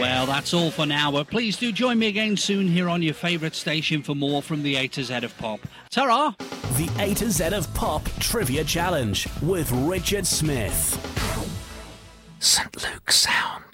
Well, that's all for now, but please do join me again soon here on your favourite station for more from the A to Z of Pop. Ta-ra! The A to Z of Pop Trivia Challenge with Richard Smith. St. Luke's Sound.